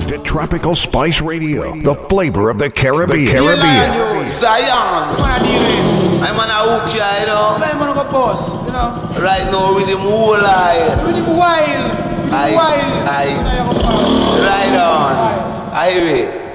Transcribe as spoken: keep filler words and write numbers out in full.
to Tropical Spice Radio, the flavor of the Caribbean. The Caribbean. Zion. I'm on a hook here, you know. I'm on a boss, you know. Right now, with him whole eye. With him wild. With him wild. Right on. I hear it.